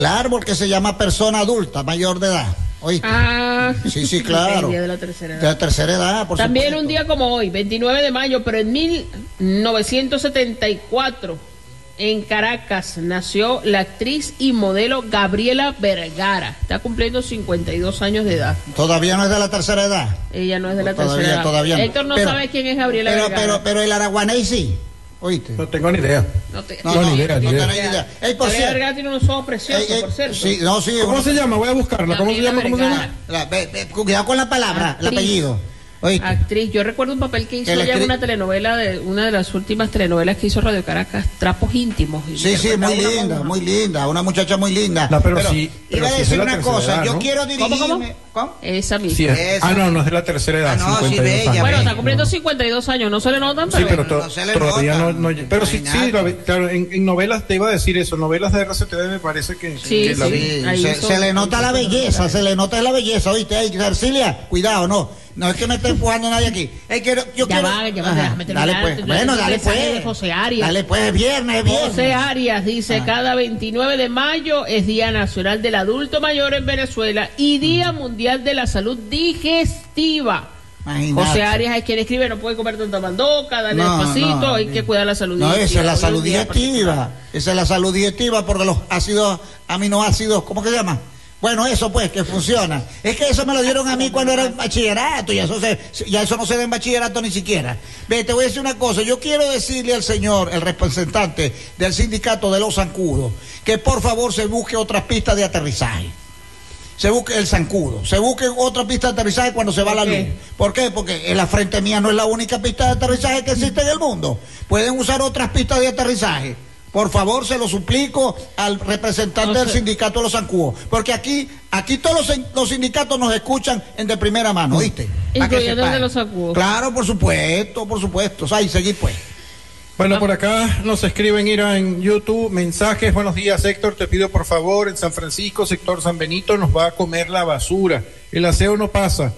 Claro, porque se llama persona adulta, mayor de edad. ¿Oíste? Ah, sí, claro. El día de la tercera edad. De la tercera edad, por También supuesto. un día como hoy, 29 de mayo, pero en 1974, en Caracas, nació la actriz y modelo Gabriela Vergara. Está cumpliendo 52 años de edad. Todavía no es de la tercera edad. Ella no es de la tercera edad. Todavía no. Héctor no sabe quién es Gabriela Vergara. Pero el araguaney sí. ¿Oíste? No tengo ni idea. No, ni idea. tenés ni idea. Ey, por Gabriela cierto. Vergara tiene unos ojos preciosos, por cierto. Sí, ¿Cómo se llama? Voy a buscarla. ¿Cómo se llama? Cuidado con la palabra, el apellido. ¿Oíste? Actriz. Yo recuerdo un papel que hizo ella en una telenovela, una de las últimas telenovelas que hizo Radio Caracas, Trapos Íntimos. Sí, muy linda, una muchacha muy linda. No, pero sí. Iba a decir una cosa, yo quiero dirigirme. ¿Cómo? Esa misma. Sí, no es de la tercera edad. No, 52 sí, bella, años. Bueno, está cumpliendo 52 años, no se le notan, pero... Sí, pero no se le todavía nota. no. Pero sí, claro, en novelas te iba a decir eso. Novelas de RCTV me parece que la vi. Se le nota la belleza, ¿oíste? Ey, Garcilia, cuidado, no es que me esté empujando nadie aquí. Yo quiero... déjame terminar. Dale pues, dale pues. José Arias. Dale pues, viernes. José Arias dice, cada 29 de mayo es Día Nacional del Adulto Mayor en Venezuela y Día Mundial de la Salud Digestiva. Imagínate. José Arias es quien escribe, no puede comer tanta mandoca, dale despacito, hay que cuidar la salud digestiva. No, esa es la salud digestiva. Esa es la salud digestiva porque los aminoácidos, ¿cómo que se llama? Bueno, eso pues, que funciona. Es que eso me lo dieron a mí cuando era en bachillerato, ya eso no se da en bachillerato ni siquiera. Ve, te voy a decir una cosa, yo quiero decirle al señor, el representante del sindicato de los zancudos, que por favor se busque otras pistas de aterrizaje. Se busque el zancudo, se busque otra pista de aterrizaje cuando se va la luz. ¿Por qué? Porque en la frente mía no es la única pista de aterrizaje que existe en el mundo. Pueden usar otras pistas de aterrizaje. Por favor, se lo suplico al representante del sindicato de los zancudos, porque aquí todos los sindicatos nos escuchan de primera mano, ¿viste? Incluyendo el de los zancudos. Claro, por supuesto. Ahí, seguí pues. Bueno, por acá nos escriben, Ira, en YouTube, mensajes. Buenos días, Héctor, te pido por favor, en San Francisco, sector San Benito, nos va a comer la basura. El aseo no pasa.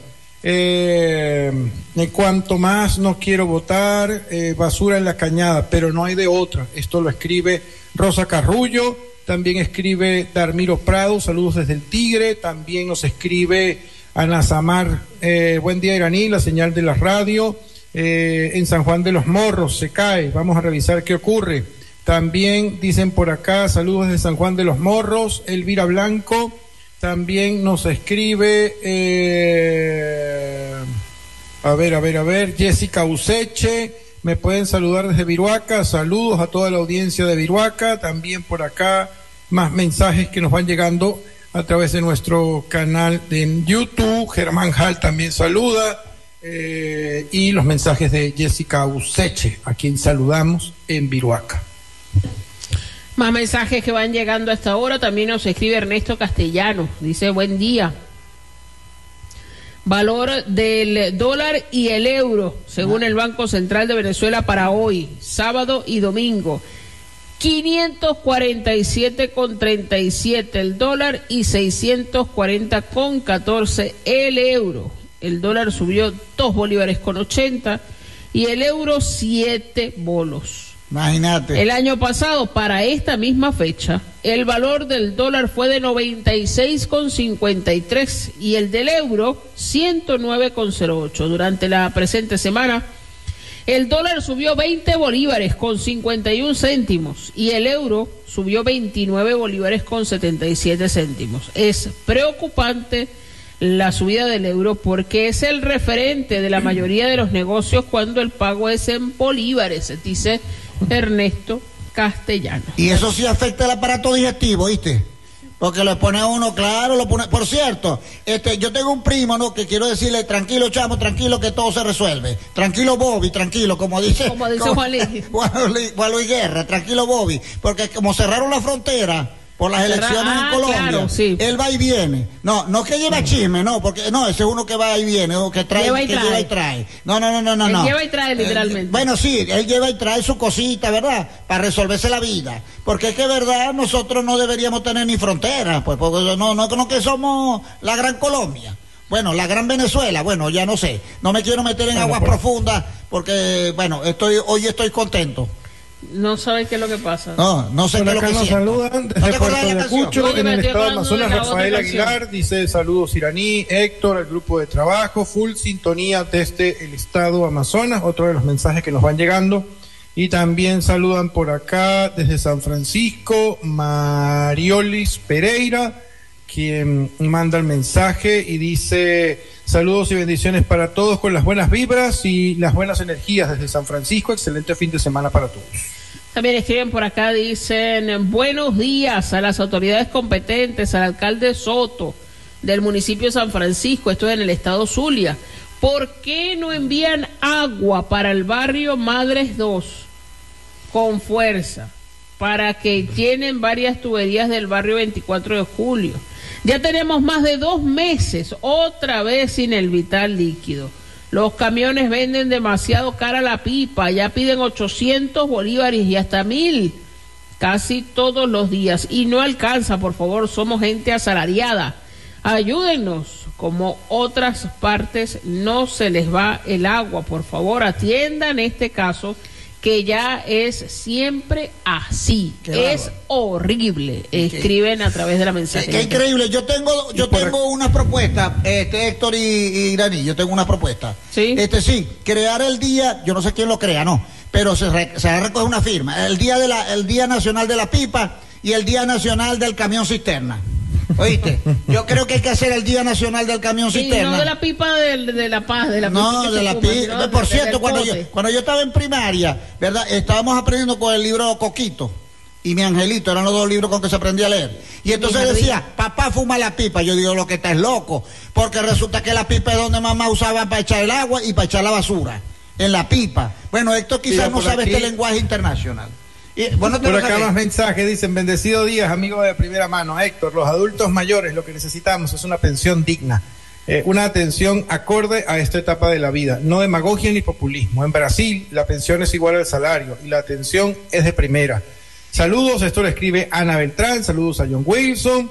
En cuanto más no quiero votar, basura en la cañada, pero no hay de otra. Esto lo escribe Rosa Carrullo, también escribe Darmiro Prado, saludos desde el Tigre, también nos escribe Ana Samar, buen día Iraní, la señal de la radio, en San Juan de los Morros se cae, vamos a revisar qué ocurre. También dicen por acá, saludos desde San Juan de los Morros, Elvira Blanco. También nos escribe, a ver, Jessica Useche, me pueden saludar desde Viruaca, saludos a toda la audiencia de Viruaca, también por acá más mensajes que nos van llegando a través de nuestro canal de YouTube, Germán Hall también saluda, y los mensajes de Jessica Useche, a quien saludamos en Viruaca. Más mensajes que van llegando a esta hora. También nos escribe Ernesto Castellano. Dice, buen día. Valor del dólar y el euro, según el Banco Central de Venezuela para hoy, sábado y domingo. 547,37 el dólar y 640,14 el euro. El dólar subió 2 bolívares con 80 y el euro 7 bolos. Imagínate. El año pasado, para esta misma fecha, el valor del dólar fue de 96,53 y el del euro 109,08. Durante la presente semana, el dólar subió 20 bolívares con 51 céntimos y el euro subió 29 bolívares con 77 céntimos. Es preocupante la subida del euro porque es el referente de la mayoría de los negocios cuando el pago es en bolívares, dice Ernesto Castellano. Y eso sí afecta el aparato digestivo, ¿viste? Porque le pone a uno, claro, lo pone. Por cierto, yo tengo un primo, ¿no? Que quiero decirle, tranquilo, chamo, tranquilo, que todo se resuelve. Tranquilo, Bobby, tranquilo, como dice Juan Luis. Juan Luis Guerra, tranquilo, Bobby. Porque como cerraron la frontera por las elecciones en Colombia, claro, sí. Él va y viene. No que lleva chisme, no, porque no, ese es uno que va y viene, o que trae, lleva y trae. No. Él lleva y trae literalmente. Bueno, sí, él lleva y trae su cosita, ¿verdad? Para resolverse la vida. Porque es que, ¿verdad? Nosotros no deberíamos tener ni fronteras, pues, porque no que somos la gran Colombia. Bueno, la gran Venezuela, bueno, ya no sé. No me quiero meter en aguas profundas, porque, bueno, hoy estoy contento. No sabe qué es lo que pasa. No sé Por qué es lo acá que nos siento. saludan ¿No te desde acuerdas Puerto de la canción? Ayacucho, Oye, en me el estoy estado de acordando de Amazonas. la otra Rafael canción. Aguilar dice saludos Iraní, Héctor, al grupo de trabajo, full sintonía desde el estado Amazonas, otro de los mensajes que nos van llegando. Y también saludan por acá desde San Francisco, Mariolis Pereira, quien manda el mensaje y dice saludos y bendiciones para todos con las buenas vibras y las buenas energías desde San Francisco. Excelente fin de semana para todos. También escriben por acá, dicen buenos días a las autoridades competentes, al alcalde Soto del municipio de San Francisco, esto es en el estado Zulia. ¿Por qué no envían agua para el barrio Madres 2 con fuerza para que llenen varias tuberías del barrio 24 de julio? Ya tenemos más de 2 meses otra vez sin el vital líquido. Los camiones venden demasiado cara la pipa, ya piden 800 bolívares y hasta 1000 casi todos los días y no alcanza, por favor, somos gente asalariada. Ayúdennos, como otras partes no se les va el agua, por favor, atiendan este caso que ya es siempre así. Qué es bárbaro. Horrible. Escriben a través de la mensajería. Qué increíble. Yo tengo una propuesta, Héctor y Iraní, yo tengo una propuesta. Sí. Sí, crear el día, yo no sé quién lo crea, no, pero se va a recoger una firma, el día nacional de la pipa y el día nacional del camión cisterna. ¿Oíste? Yo creo que hay que hacer el Día Nacional del Camión Cisterna. No de la pipa de La Paz, de la pipa. No, de la pipa. Por cierto, cuando yo estaba en primaria, ¿verdad? Estábamos aprendiendo con el libro Coquito y Mi Angelito, eran los 2 libros con que se aprendía a leer. Y entonces decía, papá fuma la pipa. Yo digo, lo que está es loco, porque resulta que la pipa es donde mamá usaba para echar el agua y para echar la basura, en la pipa. Bueno, esto quizás no sabe este lenguaje internacional. Por acá más mensajes, dicen bendecido días, amigo de primera mano. Héctor, los adultos mayores lo que necesitamos es una pensión digna, una atención acorde a esta etapa de la vida, no demagogia ni populismo. En Brasil la pensión es igual al salario y la atención es de primera. Saludos, esto lo escribe Ana Beltrán, saludos a John Wilson.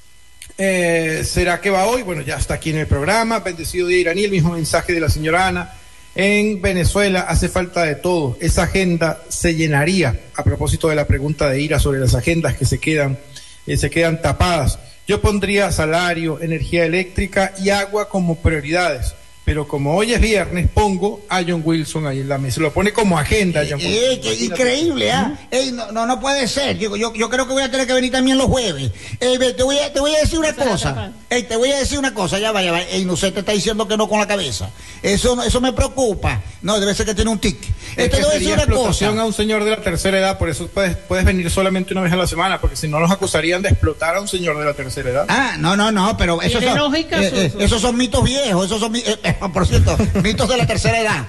¿Será que va hoy? Bueno, ya está aquí en el programa. Bendecido día Iraní, el mismo mensaje de la señora Ana. En Venezuela hace falta de todo. Esa agenda se llenaría, a propósito de la pregunta de Ira sobre las agendas que se quedan tapadas. Yo pondría salario, energía eléctrica y agua como prioridades. Pero como hoy es viernes, pongo a John Wilson ahí en la mesa. Lo pone como agenda, John Wilson. Qué increíble, ¿ah? No puede ser. Yo creo que voy a tener que venir también los jueves. Te voy a decir una cosa. Te voy a decir una cosa. Ya va. Inocente está diciendo que no con la cabeza. Eso me preocupa. No, debe ser que tiene un tic. Es Te que voy a decir sería una explotación cosa. a un señor de la tercera edad, por eso puedes venir solamente una vez a la semana, porque si no nos acusarían de explotar a un señor de la tercera edad. No, pero esos son mitos viejos, por cierto, mitos de la tercera edad.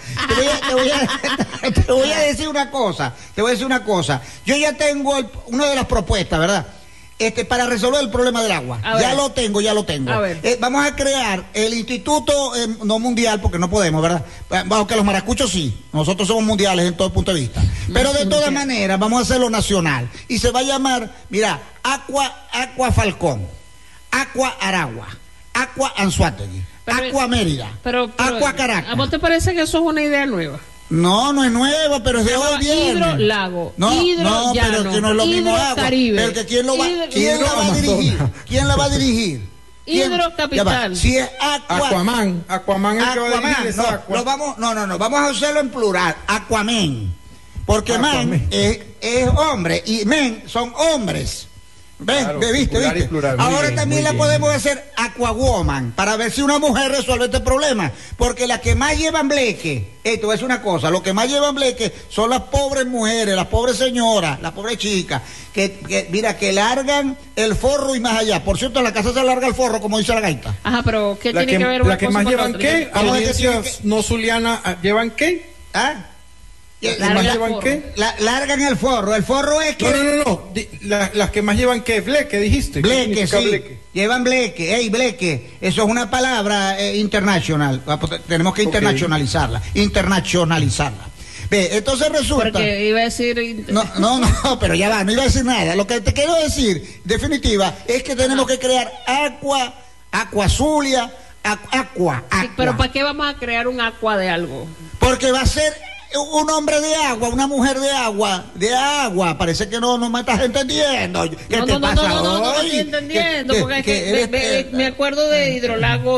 Te voy a decir una cosa. Yo ya tengo una de las propuestas, ¿verdad? Para resolver el problema del agua. Ya lo tengo. A ver. Vamos a crear el instituto, no mundial, porque no podemos, ¿verdad? Aunque los maracuchos sí, nosotros somos mundiales en todo punto de vista. Pero de todas maneras, vamos a hacerlo nacional. Y se va a llamar, mira, Aqua Falcón, Aqua Aragua, Aqua Anzoátegui, Aqua Mérida, Aqua Caracas. ¿A vos te parece que eso es una idea nueva? No es nueva, pero es de hoy viernes. Hidrolago, pero que no es lo mismo agua. Pero que ¿quién la va a dirigir? ¿Quién la va a dirigir? Hidrocapital. Si es Aquaman es que va a dirigir esa agua. Vamos a hacerlo en plural, Aquaman. Porque man es hombre y men son hombres. ¿Ves? Claro, ¿Viste? Plural, ahora bien, también la podemos hacer Aquawoman para ver si una mujer resuelve este problema. Porque las que más llevan bleque, esto es una cosa, lo que más llevan bleque son las pobres mujeres, las pobres señoras, las pobres chicas, que largan el forro y más allá. Por cierto, en la casa se larga el forro, como dice la gaita. Ajá, pero ¿qué tiene que ver una la que cosa más con llevan otra? qué? Audiencias no zuliana, ¿llevan qué? ¿Ah? ¿Llevan qué? Largan el forro. El forro es que... No. Las que más llevan qué, bleque, dijiste. Bleque, sí. Bleque? Llevan bleque. Bleque. Eso es una palabra internacional. Tenemos que internacionalizarla. Ve, entonces resulta... Porque iba a decir... No, pero ya va, no iba a decir nada. Lo que te quiero decir, definitiva, es que tenemos que crear Aqua Zulia, Aqua. Sí, pero ¿para qué vamos a crear un agua de algo? Porque va a ser un hombre de agua, una mujer de agua, parece que no me estás entendiendo. ¿Qué te pasa hoy? No estoy entendiendo, porque es que me acuerdo de hidrolago,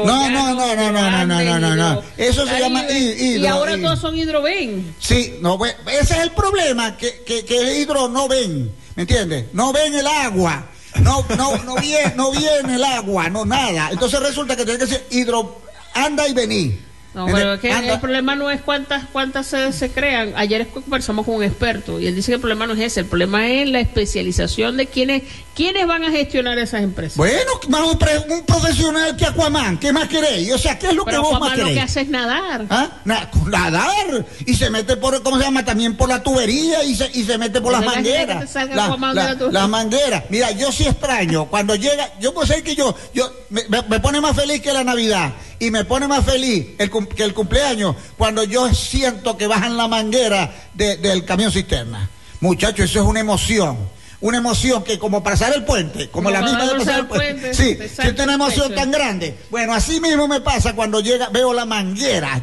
No. Eso se llama hidro. Y ahora todos son hidroven. Sí, no, ese es el problema, que el hidro no ven, ¿me entiendes? No ven el agua. No viene el agua, no nada. Entonces resulta que tiene que ser hidro, anda y vení. No, pero es que el problema no es cuántas se crean. Ayer conversamos con un experto y él dice que el problema no es ese, el problema es la especialización de quiénes van a gestionar esas empresas. Bueno, un profesional que Aquaman, ¿qué más queréis? O sea, ¿qué es lo que vos Aquaman más queréis? Lo que hace es nadar. ¿Ah? Nadar, y se mete por, ¿cómo se llama? También por la tubería y se mete por las mangueras. Las mangueras. Mira, yo sí extraño cuando llega, yo puedo decir que me pone más feliz que la Navidad y me pone más feliz que el cumpleaños cuando yo siento que bajan la manguera del camión cisterna. Muchachos, eso es una emoción que como pasar el puente, como la misma de pasar el puente. Sí, siento una emoción tan grande. Bueno, así mismo me pasa cuando veo la manguera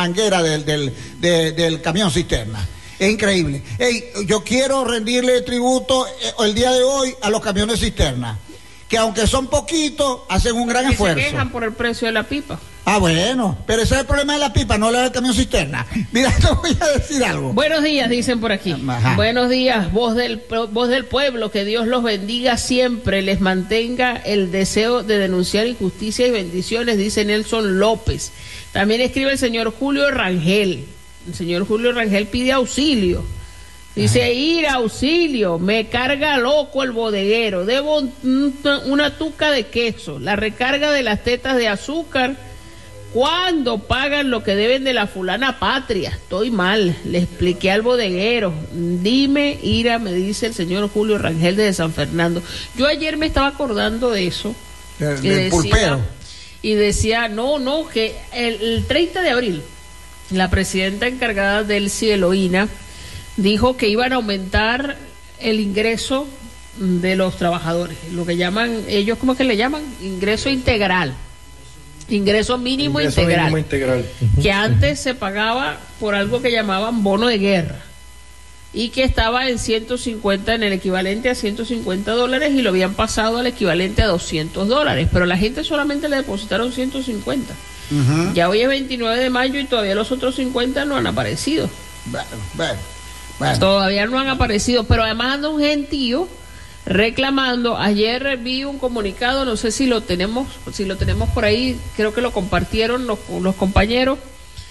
del camión cisterna. Es increíble. Yo quiero rendirle tributo el día de hoy a los camiones cisterna, que aunque son poquitos, hacen un gran esfuerzo. Se quejan por el precio de la pipa. Ah, bueno, pero ese es el problema de la pipa, no la del camión cisterna. Mira, te voy a decir algo. Buenos días, dicen por aquí. Ajá. Buenos días, voz del pueblo, que Dios los bendiga siempre, les mantenga el deseo de denunciar injusticia y bendiciones, dice Nelson López. También escribe el señor Julio Rangel. El señor Julio Rangel pide auxilio. Dice, ir auxilio, me carga loco el bodeguero, debo una tuca de queso, la recarga de las tetas de azúcar. ¿Cuándo pagan lo que deben de la fulana patria? Estoy mal, le expliqué al bodeguero. Dime, Ira, me dice el señor Julio Rangel de San Fernando. Yo ayer me estaba acordando de eso. Del pulpero. Y decía, que el 30 de abril, la presidenta encargada del Cieloína dijo que iban a aumentar el ingreso de los trabajadores, lo que llaman, ellos, ¿cómo es que le llaman? Ingreso integral. Ingreso mínimo integral, que antes se pagaba por algo que llamaban bono de guerra y que estaba en 150, en el equivalente a $150, y lo habían pasado al equivalente a $200, pero la gente solamente le depositaron 150. Ya hoy es 29 de mayo y todavía los otros 50 no han aparecido. Bueno. Todavía no han aparecido, pero además anda un gentío reclamando. Ayer vi un comunicado, no sé si lo tenemos por ahí, creo que lo compartieron los compañeros,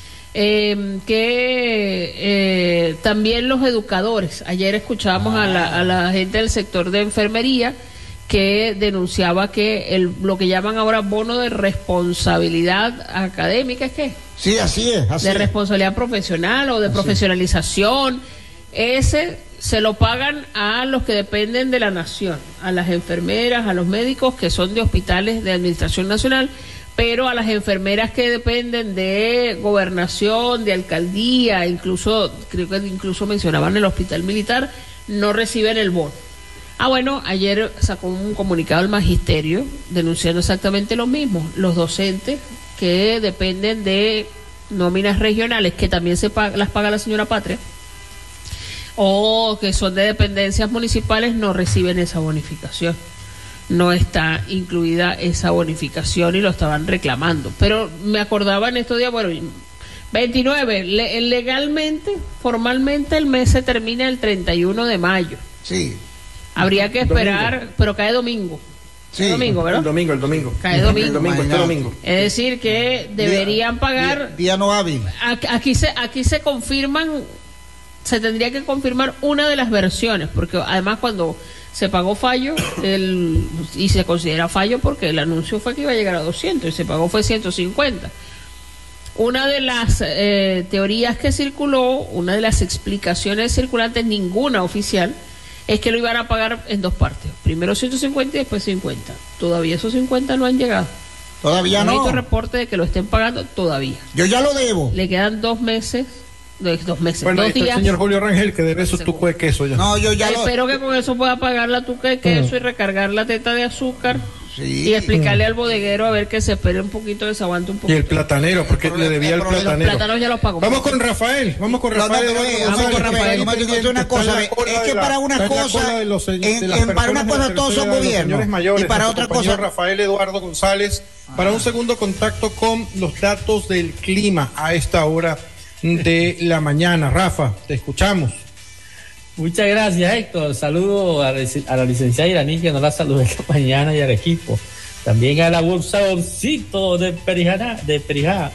que también los educadores, ayer escuchábamos a la gente del sector de enfermería que denunciaba que lo que llaman ahora bono de responsabilidad académica, ¿es qué? Sí, así es. De responsabilidad profesional o de profesionalización, ese se lo pagan a los que dependen de la nación, a las enfermeras, a los médicos que son de hospitales de administración nacional, pero a las enfermeras que dependen de gobernación, de alcaldía, creo que incluso mencionaban el hospital militar, no reciben el bono. Bueno, ayer sacó un comunicado el magisterio denunciando exactamente lo mismo. Los docentes que dependen de nóminas regionales, que también las paga la señora Patria, o que son de dependencias municipales, no reciben esa bonificación. No está incluida esa bonificación y lo estaban reclamando. Pero me acordaba en estos días, 29, legalmente, formalmente el mes se termina el 31 de mayo. Sí. Habría que esperar, pero cae domingo. Sí. El domingo, ¿verdad? El domingo. Cae domingo. Este domingo. Es decir, que deberían pagar... Día no hábil. Aquí se confirman... Se tendría que confirmar una de las versiones, porque además cuando se pagó fallo, y se considera fallo porque el anuncio fue que iba a llegar a 200 y se pagó fue 150. Una de las teorías que circuló, una de las explicaciones circulantes, ninguna oficial, es que lo iban a pagar en dos partes. Primero 150 y después 50. Todavía esos 50 no han llegado. Todavía no. No hay reporte de que lo estén pagando todavía. Yo ya lo debo. Le quedan 2 meses. 2 meses, bueno, 2 días. El señor Julio Rangel que debe su tuco de queso ya. No, yo ya espero que con eso pueda pagar la tuca de queso y recargar la teta de azúcar. Y explicarle al bodeguero a ver que se espere un poquito, que se aguante un poquito. Y el platanero, porque le debía al platanero. Los plátanos ya los pagó. Vamos con Rafael. Vamos con Rafael. Una cosa, es que para una cosa, para una cosa todos son gobiernos. Y para otra cosa, Rafael Eduardo González, para un segundo contacto con los datos del clima a esta hora de la mañana. Rafa, te escuchamos. Muchas gracias, Héctor. Saludo a la licenciada Iraní, que nos la saludé esta mañana, y al equipo. También al abusadorcito de Perijá.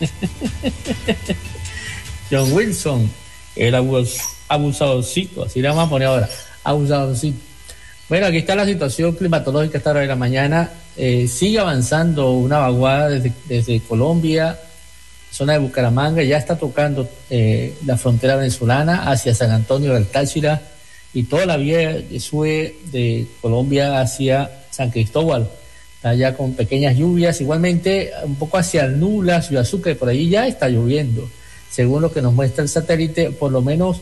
John Wilson, el abusadorcito, así le vamos a poner ahora, abusadorcito. Bueno, aquí está la situación climatológica esta hora de la mañana. Sigue avanzando una vaguada desde Colombia, zona de Bucaramanga, ya está tocando la frontera venezolana hacia San Antonio del Táchira y toda la vía que sube de Colombia hacia San Cristóbal. Está ya con pequeñas lluvias, igualmente un poco hacia el Nula, Ciudad Sucre, por ahí ya está lloviendo. Según lo que nos muestra el satélite, por lo menos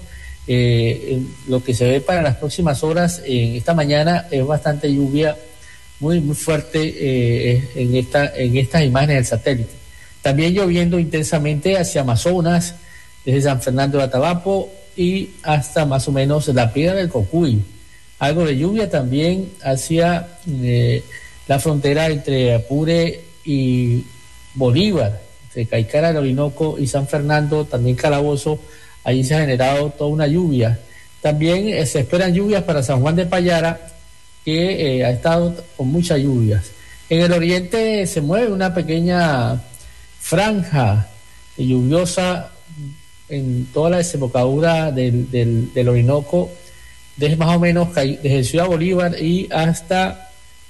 lo que se ve para las próximas horas, esta mañana es bastante lluvia, muy fuerte en estas imágenes del satélite. También lloviendo intensamente hacia Amazonas, desde San Fernando de Atabapo y hasta más o menos la Piedra del Cocuy. Algo de lluvia también hacia la frontera entre Apure y Bolívar, entre Caicara, el Orinoco y San Fernando, también Calabozo. Allí se ha generado toda una lluvia. También se esperan lluvias para San Juan de Payara, que ha estado con muchas lluvias. En el oriente se mueve una pequeña franja lluviosa en toda la desembocadura del Orinoco, desde más o menos desde Ciudad Bolívar y hasta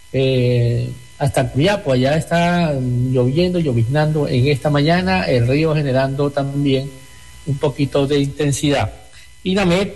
Cuiapo. Allá está lloviznando en esta mañana, el río generando también un poquito de intensidad. INAMED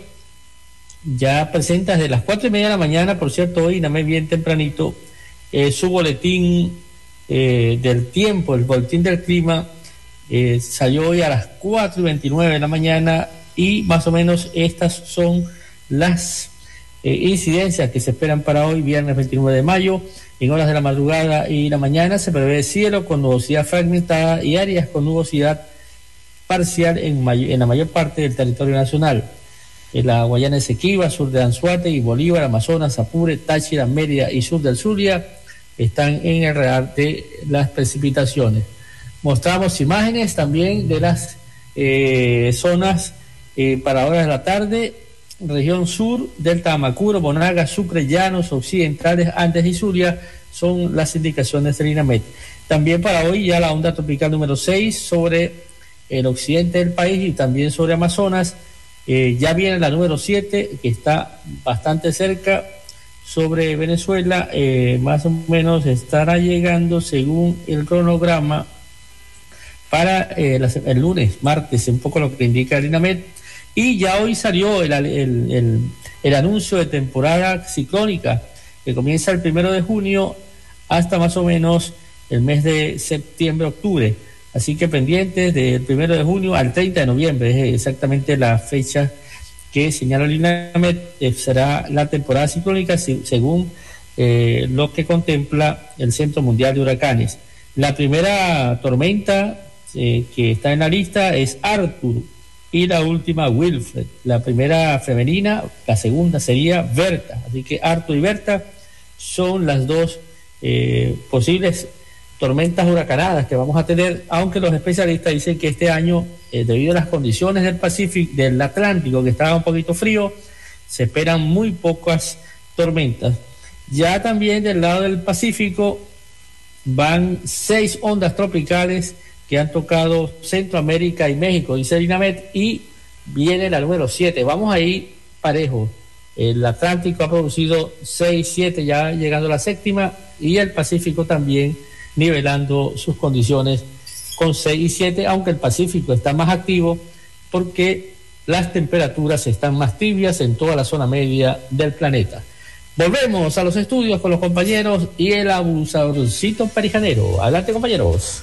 ya presenta desde las 4:30 de la mañana, por cierto, hoy INAMED bien tempranito, su boletín del tiempo, el boletín del clima, salió hoy a las 4:29 de la mañana y más o menos estas son las incidencias que se esperan para hoy, viernes 29 de mayo. En horas de la madrugada y la mañana se prevé cielo con nubosidad fragmentada y áreas con nubosidad parcial en la mayor parte del territorio nacional. En la Guayana Esequiba, sur de Anzoátegui, Bolívar, Amazonas, Apure, Táchira, Mérida y sur del Zulia están en el radar de las precipitaciones. Mostramos imágenes también de las zonas para horas de la tarde. Región sur, Delta Amacuro, Monaga, Sucre, Llanos, Occidentales, Andes y Zulia son las indicaciones del INAMED. También para hoy ya la onda tropical número 6 sobre el occidente del país y también sobre Amazonas. Ya viene la número 7 que está bastante cerca sobre Venezuela, más o menos estará llegando según el cronograma para el lunes, martes, un poco lo que indica el INAMED. Y ya hoy salió el anuncio de temporada ciclónica que comienza el 1 de junio hasta más o menos el mes de septiembre-octubre. Así que pendientes del 1 de junio al 30 de noviembre, es exactamente la fecha que señala el INAMED, será la temporada ciclónica según lo que contempla el Centro Mundial de Huracanes. La primera tormenta que está en la lista es Arthur y la última Wilfred. La primera femenina, la segunda sería Berta. Así que Arthur y Berta son las dos posibles tormentas huracanadas que vamos a tener, aunque los especialistas dicen que este año, debido a las condiciones del Pacífico, del Atlántico, que estaba un poquito frío, se esperan muy pocas tormentas. Ya también del lado del Pacífico van 6 ondas tropicales que han tocado Centroamérica y México, dice el INAMED, y viene la número 7. Vamos ahí parejo. El Atlántico ha producido 6, 7, ya llegando a la séptima, y el Pacífico también nivelando sus condiciones con 6 y 7, aunque el Pacífico está más activo porque las temperaturas están más tibias en toda la zona media del planeta. Volvemos a los estudios con los compañeros y el abusadorcito perijanero. Adelante, compañeros.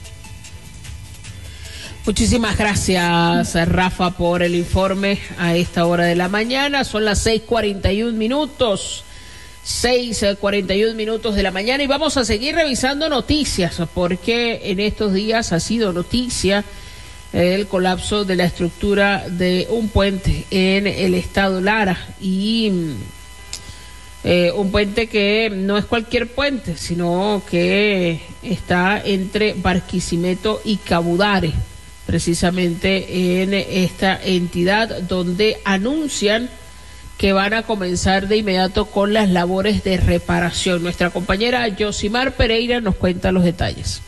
Muchísimas gracias, Rafa, por el informe a esta hora de la mañana. Son las 6:41. 6:41 de la mañana, y vamos a seguir revisando noticias, porque en estos días ha sido noticia el colapso de la estructura de un puente en el estado Lara, y un puente que no es cualquier puente, sino que está entre Barquisimeto y Cabudare, precisamente en esta entidad, donde anuncian que van a comenzar de inmediato con las labores de reparación. Nuestra compañera Yosimar Pereira nos cuenta los detalles.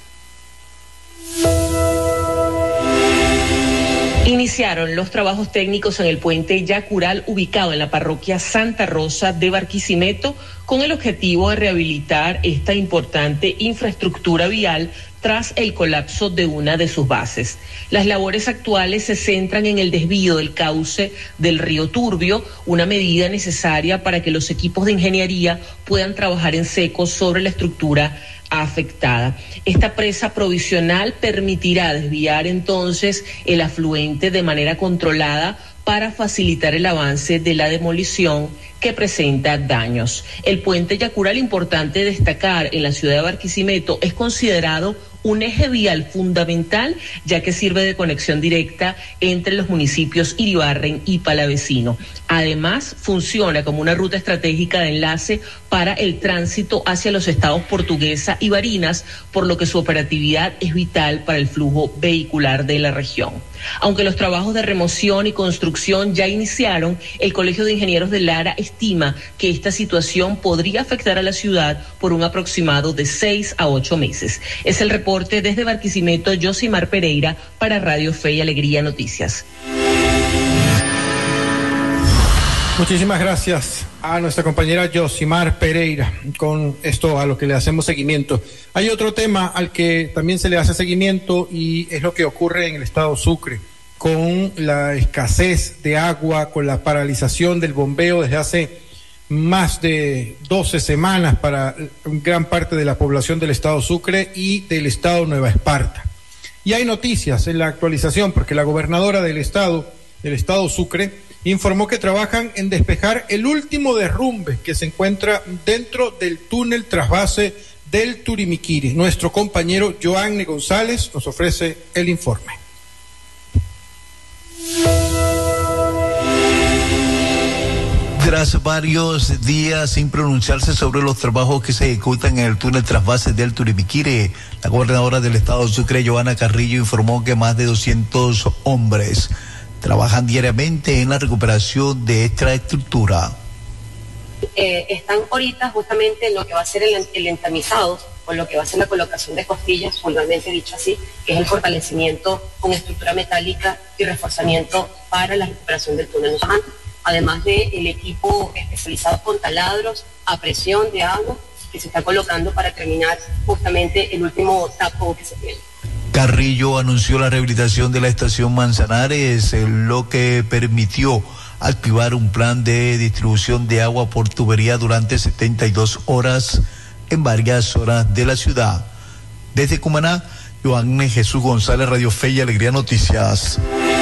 Iniciaron los trabajos técnicos en el puente Yacural, ubicado en la parroquia Santa Rosa de Barquisimeto, con el objetivo de rehabilitar esta importante infraestructura vial tras el colapso de una de sus bases. Las labores actuales se centran en el desvío del cauce del río Turbio, una medida necesaria para que los equipos de ingeniería puedan trabajar en seco sobre la estructura afectada. Esta presa provisional permitirá desviar entonces el afluente de manera controlada para facilitar el avance de la demolición que presenta daños. El puente Yacural, importante destacar en la ciudad de Barquisimeto, es considerado un eje vial fundamental, ya que sirve de conexión directa entre los municipios Iribarren y Palavecino. Además, funciona como una ruta estratégica de enlace para el tránsito hacia los estados Portuguesa y Barinas, por lo que su operatividad es vital para el flujo vehicular de la región. Aunque los trabajos de remoción y construcción ya iniciaron, el Colegio de Ingenieros de Lara estima que esta situación podría afectar a la ciudad por un aproximado de 6 a 8 meses. Es el reporte desde Barquisimeto, Yosimar Pereira, para Radio Fe y Alegría Noticias. Muchísimas gracias a nuestra compañera Yosimar Pereira con esto a lo que le hacemos seguimiento. Hay otro tema al que también se le hace seguimiento y es lo que ocurre en el estado Sucre, con la escasez de agua, con la paralización del bombeo desde hace más de 12 semanas para gran parte de la población del estado Sucre y del estado Nueva Esparta. Y hay noticias en la actualización porque la gobernadora del estado Sucre, informó que trabajan en despejar el último derrumbe que se encuentra dentro del túnel trasvase del Turimiquiri. Nuestro compañero Joanny González nos ofrece el informe. Tras varios días sin pronunciarse sobre los trabajos que se ejecutan en el túnel trasvase del Turimiquiri, la gobernadora del estado Sucre, Joana Carrillo, informó que más de 200 hombres trabajan diariamente en la recuperación de esta estructura. Están ahorita justamente en lo que va a ser el entamizado, o lo que va a ser la colocación de costillas, vulgarmente dicho así, que es el fortalecimiento con estructura metálica y reforzamiento para la recuperación del túnel. Además del equipo especializado con taladros a presión de agua que se está colocando para terminar justamente el último tapo que se tiene. Carrillo anunció la rehabilitación de la estación Manzanares, lo que permitió activar un plan de distribución de agua por tubería durante 72 horas en varias zonas de la ciudad. Desde Cumaná, Joanny Jesús González, Radio Fe y Alegría Noticias.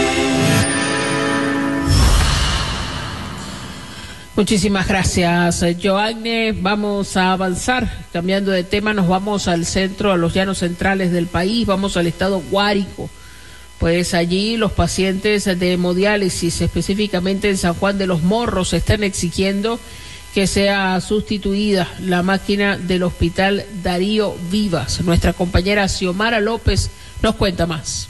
Muchísimas gracias, Joanny. Vamos a avanzar, cambiando de tema, nos vamos al centro, a los llanos centrales del país, vamos al estado Guárico. Pues allí los pacientes de hemodiálisis, específicamente en San Juan de los Morros, están exigiendo que sea sustituida la máquina del hospital Darío Vivas. Nuestra compañera Xiomara López nos cuenta más.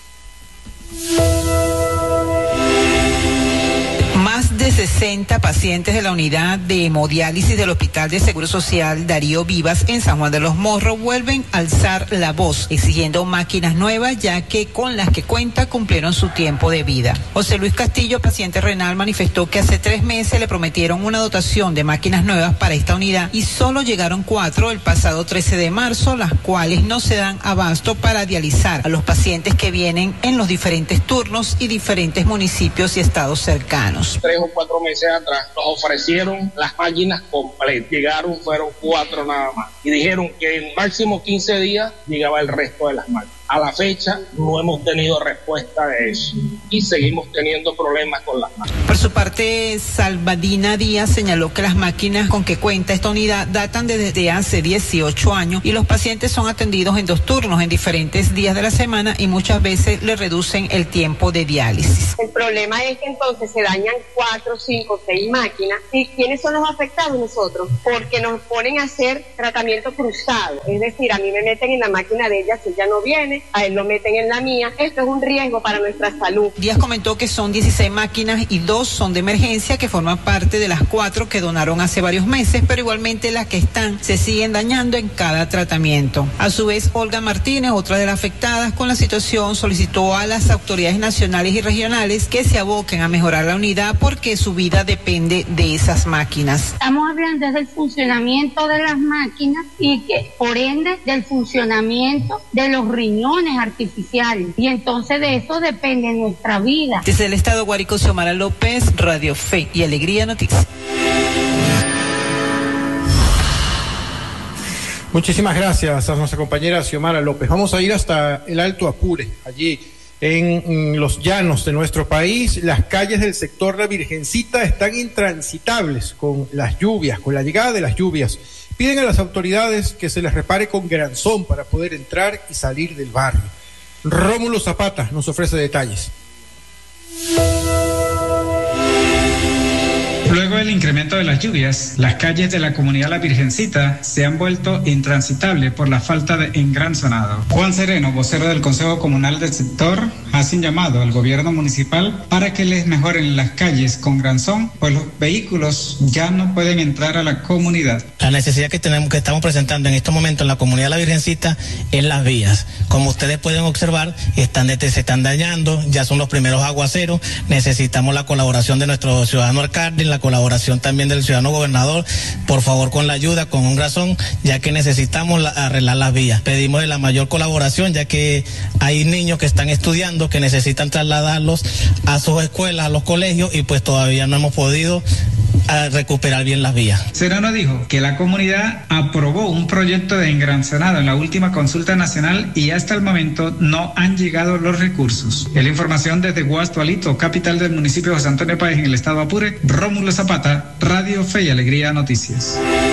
Más de 60 pacientes de la unidad de hemodiálisis del Hospital de Seguro Social Darío Vivas en San Juan de los Morros vuelven a alzar la voz, exigiendo máquinas nuevas, ya que con las que cuenta cumplieron su tiempo de vida. José Luis Castillo, paciente renal, manifestó que hace 3 meses le prometieron una dotación de máquinas nuevas para esta unidad y solo llegaron 4 el pasado 13 de marzo, las cuales no se dan abasto para dializar a los pacientes que vienen en los diferentes turnos y diferentes municipios y estados cercanos. 3 o 4 meses atrás nos ofrecieron las máquinas completas, fueron 4 nada más y dijeron que en máximo 15 días llegaba el resto de las máquinas. A la fecha no hemos tenido respuesta de eso y seguimos teniendo problemas con las máquinas. Por su parte, Salvadina Díaz señaló que las máquinas con que cuenta esta unidad datan desde hace 18 años y los pacientes son atendidos en 2 turnos en diferentes días de la semana y muchas veces le reducen el tiempo de diálisis. El problema es que entonces se dañan 4, 5, 6 máquinas. ¿Y quiénes son los afectados? Nosotros, porque nos ponen a hacer tratamiento cruzado. Es decir, a mí me meten en la máquina de ella si ella no viene, a él lo meten en la mía. Esto es un riesgo para nuestra salud. Díaz comentó que son 16 máquinas y 2 son de emergencia que forman parte de las 4 que donaron hace varios meses, pero igualmente las que están se siguen dañando en cada tratamiento. A su vez, Olga Martínez, otra de las afectadas con la situación, solicitó a las autoridades nacionales y regionales que se aboquen a mejorar la unidad porque su vida depende de esas máquinas. Estamos hablando del funcionamiento de las máquinas y que por ende del funcionamiento de los riñones artificiales, y entonces de eso depende nuestra vida. Desde el estado Guárico, Xiomara López, Radio Fe y Alegría Noticias. Muchísimas gracias a nuestra compañera Xiomara López. Vamos a ir hasta el Alto Apure, allí en los llanos de nuestro país. Las calles del sector La Virgencita están intransitables con las lluvias, con la llegada de las lluvias. Piden a las autoridades que se les repare con granzón para poder entrar y salir del barrio. Rómulo Zapata nos ofrece detalles. Luego del incremento de las lluvias, las calles de la comunidad La Virgencita se han vuelto intransitables por la falta de engranzonado. Juan Sereno, vocero del Consejo Comunal del sector, hace un llamado al gobierno municipal para que les mejoren las calles con granzón, pues los vehículos ya no pueden entrar a la comunidad. La necesidad que estamos presentando en estos momentos en la comunidad La Virgencita es las vías. Como ustedes pueden observar, se están dañando, ya son los primeros aguaceros. Necesitamos la colaboración de nuestro ciudadano alcalde, la colaboración también del ciudadano gobernador, por favor, con la ayuda, con un granzón, ya que necesitamos arreglar las vías. Pedimos de la mayor colaboración, ya que hay niños que están estudiando, que necesitan trasladarlos a sus escuelas, a los colegios, y pues todavía no hemos podido recuperar bien las vías. Serrano dijo que la comunidad aprobó un proyecto de engranzonado en la última consulta nacional y hasta el momento no han llegado los recursos. En la información desde Guastualito, capital del municipio de José Antonio Páez, en el estado Apure, Rómulo Zapata, Radio Fe y Alegría Noticias.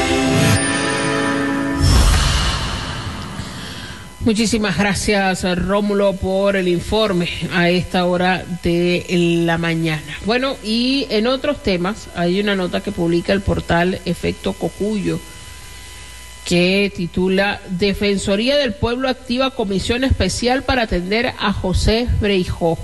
Muchísimas gracias, Rómulo, por el informe a esta hora de la mañana. Bueno, y en otros temas, hay una nota que publica el portal Efecto Cocuyo que titula Defensoría del Pueblo activa comisión especial para atender a José Breijó.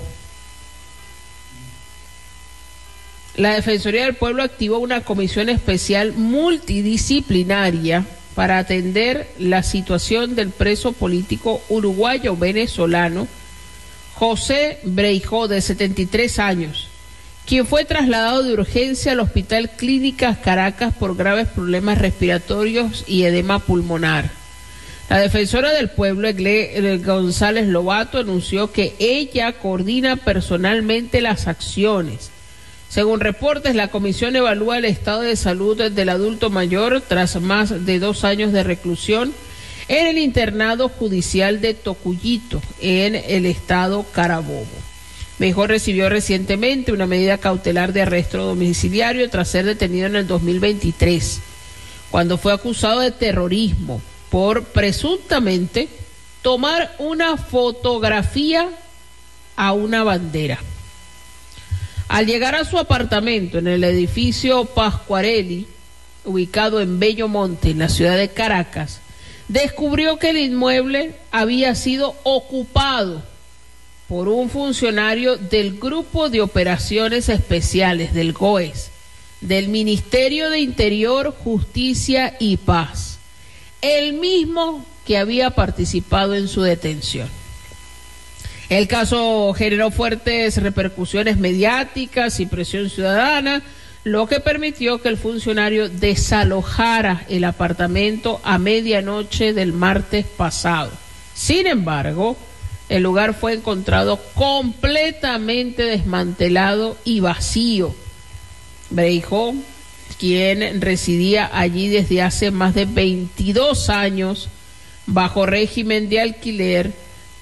La Defensoría del Pueblo activó una comisión especial multidisciplinaria para atender la situación del preso político uruguayo-venezolano José Breijó, de 73 años, quien fue trasladado de urgencia al Hospital Clínicas Caracas por graves problemas respiratorios y edema pulmonar. La defensora del pueblo, Egle González Lobato, anunció que ella coordina personalmente las acciones. Según reportes, la comisión evalúa el estado de salud del adulto mayor tras más de 2 años de reclusión en el internado judicial de Tocuyito, en el estado Carabobo. Breijó recibió recientemente una medida cautelar de arresto domiciliario tras ser detenido en el 2023, cuando fue acusado de terrorismo por presuntamente tomar una fotografía a una bandera. Al llegar a su apartamento en el edificio Pascuarelli, ubicado en Bello Monte, en la ciudad de Caracas, descubrió que el inmueble había sido ocupado por un funcionario del Grupo de Operaciones Especiales del GOES, del Ministerio de Interior, Justicia y Paz, el mismo que había participado en su detención. El caso generó fuertes repercusiones mediáticas y presión ciudadana, lo que permitió que el funcionario desalojara el apartamento a medianoche del martes pasado. Sin embargo, el lugar fue encontrado completamente desmantelado y vacío. Breijó, quien residía allí desde hace más de 22 años bajo régimen de alquiler,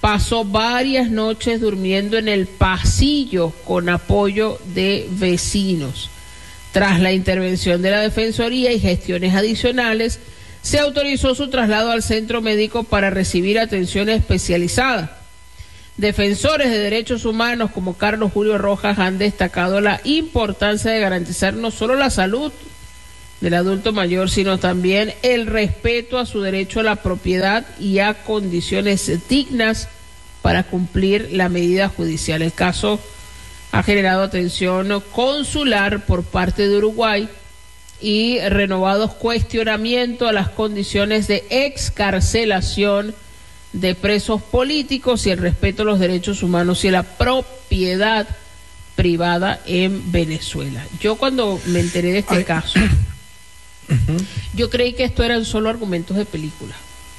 pasó varias noches durmiendo en el pasillo con apoyo de vecinos. Tras la intervención de la Defensoría y gestiones adicionales, se autorizó su traslado al centro médico para recibir atención especializada. Defensores de derechos humanos como Carlos Julio Rojas han destacado la importancia de garantizar no solo la salud del adulto mayor, sino también el respeto a su derecho a la propiedad y a condiciones dignas para cumplir la medida judicial. El caso ha generado atención consular por parte de Uruguay y renovados cuestionamientos a las condiciones de excarcelación de presos políticos y el respeto a los derechos humanos y a la propiedad privada en Venezuela. Yo cuando me enteré de este caso, yo creí que esto eran solo argumentos de película.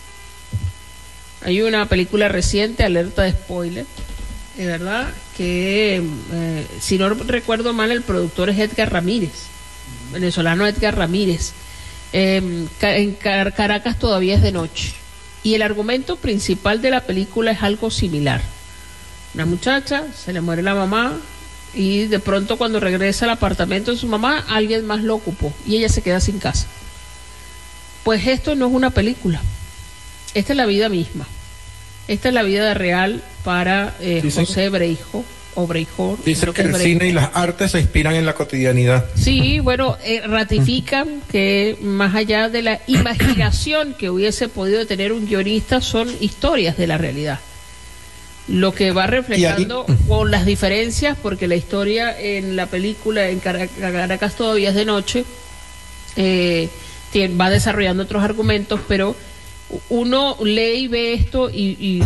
Hay una película reciente, alerta de spoiler, de verdad, que si no recuerdo mal, el productor es Edgar Ramírez, venezolano Edgar Ramírez. En Caracas todavía es de noche. Y el argumento principal de la película es algo similar. Una muchacha, se le muere la mamá y de pronto cuando regresa al apartamento de su mamá, alguien más lo ocupó y ella se queda sin casa. Pues esto no es una película. Esta es la vida misma. Esta es la vida real para José Breijo. O Breijor. Dice que el cine y las artes se inspiran en la cotidianidad. Sí, bueno, ratifican que más allá de la imaginación que hubiese podido tener un guionista, son historias de la realidad. Lo que va reflejando con las diferencias, porque la historia en la película en Caracas todavía es de noche, va desarrollando otros argumentos, pero uno lee y ve esto y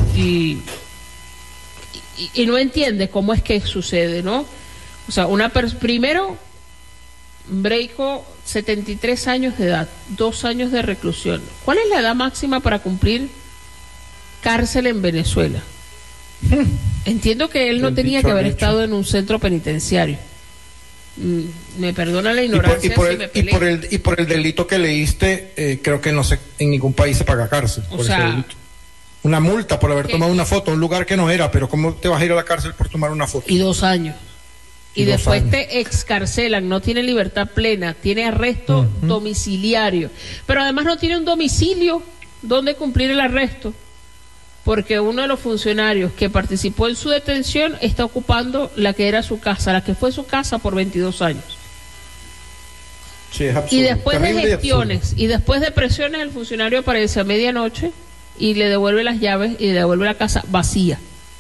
no entiende cómo es que sucede, ¿no? O sea, primero, Breijo, 73 años de edad, 2 años de reclusión. ¿Cuál es la edad máxima para cumplir cárcel en Venezuela? Entiendo que él no tenía que haber estado en un centro penitenciario. Me perdona la ignorancia. Y por el delito que leíste, creo que no sé, en ningún país se paga cárcel por ese delito. Una multa por haber tomado una foto en un lugar que no era, pero ¿cómo te vas a ir a la cárcel por tomar una foto? Y 2 años. Y después te excarcelan, no tiene libertad plena, tiene arresto domiciliario. Pero además no tiene un domicilio donde cumplir el arresto, porque uno de los funcionarios que participó en su detención está ocupando la que era su casa, la que fue su casa por 22 años. Sí, es absurdo. Y después de gestiones y después de presiones, el funcionario aparece a medianoche y le devuelve las llaves y le devuelve la casa vacía.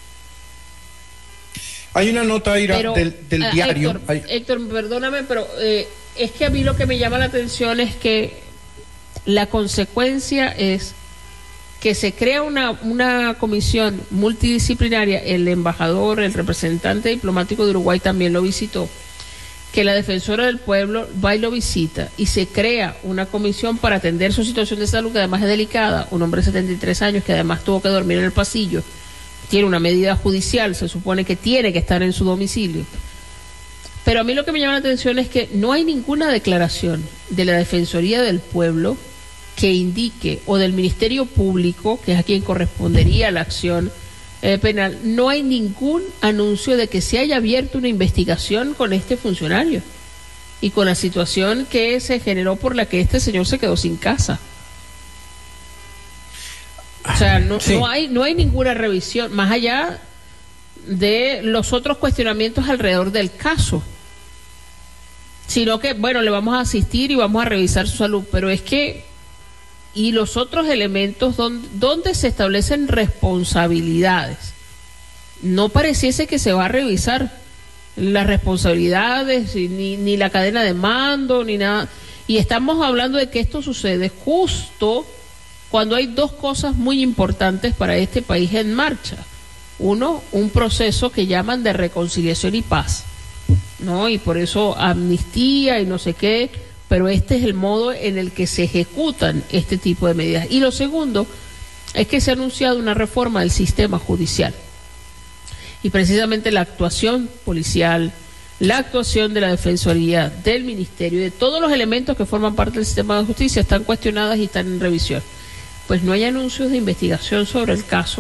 Hay una nota del diario. Héctor, perdóname, pero es que a mí lo que me llama la atención es que la consecuencia es que se crea una comisión multidisciplinaria. El embajador, el representante diplomático de Uruguay también lo visitó, que la defensora del pueblo va y lo visita, y se crea una comisión para atender su situación de salud, que además es delicada. Un hombre de 73 años que además tuvo que dormir en el pasillo, tiene una medida judicial, se supone que tiene que estar en su domicilio. Pero a mí lo que me llama la atención es que no hay ninguna declaración de la Defensoría del Pueblo que indique, o del Ministerio Público, que es a quien correspondería la acción penal. No hay ningún anuncio de que se haya abierto una investigación con este funcionario y con la situación que se generó por la que este señor se quedó sin casa. O sea, no hay ninguna revisión más allá de los otros cuestionamientos alrededor del caso, sino que, bueno, le vamos a asistir y vamos a revisar su salud, pero es que, y los otros elementos donde se establecen responsabilidades, no pareciese que se va a revisar las responsabilidades, ni la cadena de mando, ni nada. Y estamos hablando de que esto sucede justo cuando hay 2 cosas muy importantes para este país en marcha. Uno, un proceso que llaman de reconciliación y paz, ¿no? Y por eso amnistía y no sé qué, pero este es el modo en el que se ejecutan este tipo de medidas. Y lo segundo es que se ha anunciado una reforma del sistema judicial. Y precisamente la actuación policial, la actuación de la Defensoría, del Ministerio, de todos los elementos que forman parte del sistema de justicia están cuestionadas y están en revisión. Pues no hay anuncios de investigación sobre el caso,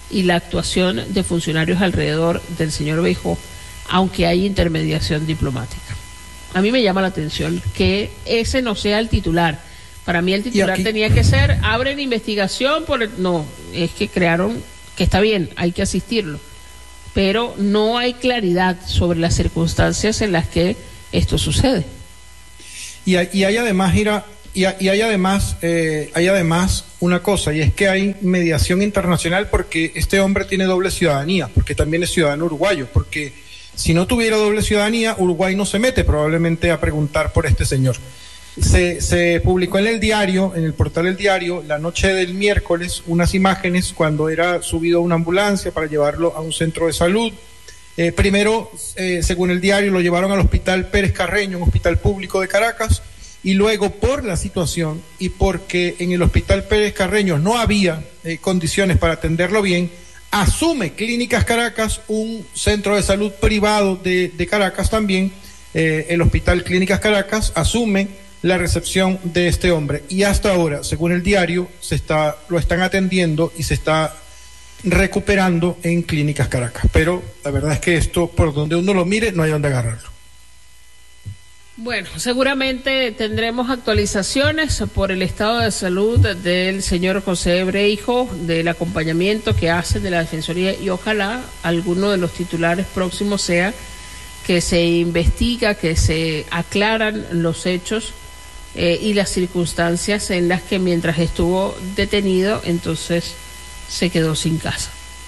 y la actuación de funcionarios alrededor del señor Beijó, aunque hay intermediación diplomática. A mí me llama la atención que ese no sea el titular. Para mí el titular tenía que ser, abren investigación por no, es que crearon, que está bien, hay que asistirlo, pero no hay claridad sobre las circunstancias en las que esto sucede. Y hay además, hay además una cosa, y es que hay mediación internacional porque este hombre tiene doble ciudadanía, porque también es ciudadano uruguayo, porque si no tuviera doble ciudadanía, Uruguay no se mete probablemente a preguntar por este señor. Se publicó en el diario, en el portal del diario, la noche del miércoles, unas imágenes cuando era subido a una ambulancia para llevarlo a un centro de salud. Primero, según el diario, lo llevaron al Hospital Pérez Carreño, un hospital público de Caracas, y luego por la situación y porque en el Hospital Pérez Carreño no había condiciones para atenderlo bien, asume Clínicas Caracas, un centro de salud privado de Caracas también, el Hospital Clínicas Caracas asume la recepción de este hombre, y hasta ahora, según el diario, lo están atendiendo y se está recuperando en Clínicas Caracas, pero la verdad es que esto, por donde uno lo mire, no hay donde agarrarlo. Bueno, seguramente tendremos actualizaciones por el estado de salud del señor José Breijo, del acompañamiento que hace de la Defensoría, y ojalá alguno de los titulares próximos sea que se investiga, que se aclaran los hechos y las circunstancias en las que mientras estuvo detenido, entonces se quedó sin casa.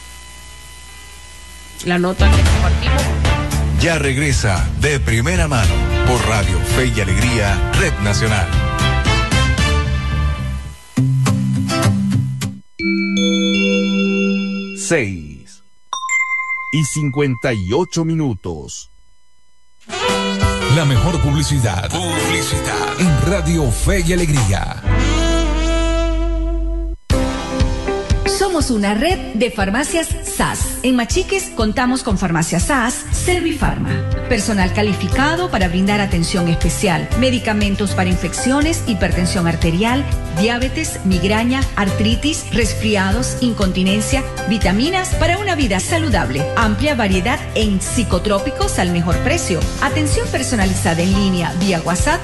La nota que compartimos. Ya regresa De Primera Mano por Radio Fe y Alegría, Red Nacional. Seis y 58 La mejor publicidad en Radio Fe y Alegría. Somos una red de farmacias SAS. En Machiques contamos con farmacias SAS, Servifarma. Personal calificado para brindar atención especial. Medicamentos para infecciones, hipertensión arterial, diabetes, migraña, artritis, resfriados, incontinencia, vitaminas para una vida saludable. Amplia variedad en psicotrópicos al mejor precio. Atención personalizada en línea vía WhatsApp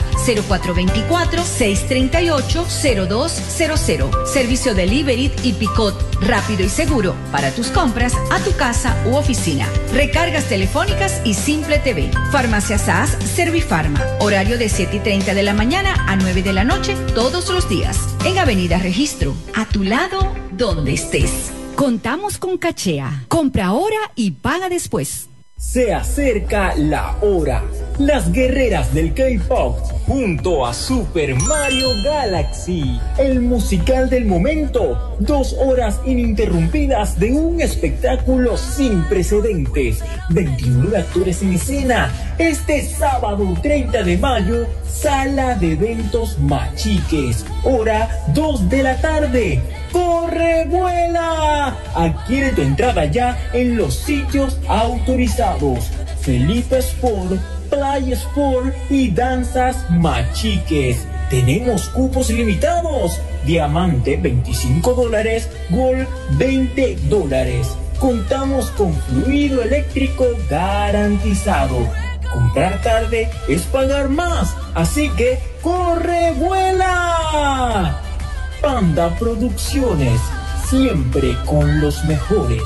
0424-638-0200. Servicio delivery y picot rápido y seguro para tus compras a tu casa u oficina. Recargas telefónicas y Simple TV. Farmacia SAS Servifarma. Horario de 7:30 de la mañana a 9 de la noche todos los días. En Avenida Registro. A tu lado, donde estés. Contamos con Cachea. Compra ahora y paga después. Se acerca la hora. Las guerreras del K-pop junto a Super Mario Galaxy. El musical del momento. 2 horas ininterrumpidas de un espectáculo sin precedentes. 29 actores en escena. Este sábado 30 de mayo, Sala de Eventos Machiques. Hora 2 de la tarde. ¡Corre, vuela! Adquiere tu entrada ya en los sitios autorizados. Felipe Sport, Play Sport y Danzas Machiques. Tenemos cupos limitados. Diamante $25, Gold $20. Contamos con fluido eléctrico garantizado. Comprar tarde es pagar más. Así que ¡corre, vuela! Panda Producciones, siempre con los mejores.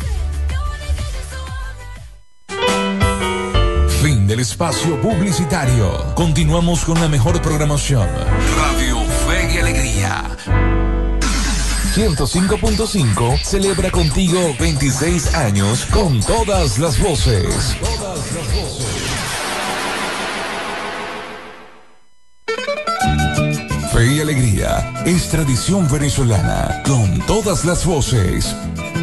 Fin del espacio publicitario. Continuamos con la mejor programación. Radio Fe y Alegría 105.5 celebra contigo 26 años con todas las voces. Fe y Alegría es tradición venezolana con todas las voces.